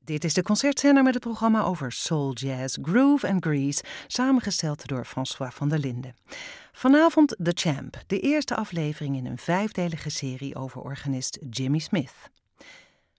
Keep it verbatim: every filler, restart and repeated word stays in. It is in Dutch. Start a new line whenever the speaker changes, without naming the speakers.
Dit is de concertzender met het programma over soul, jazz, groove en grease, samengesteld door François van der Linden. Vanavond The Champ, de eerste aflevering in een vijfdelige serie over organist Jimmy Smith.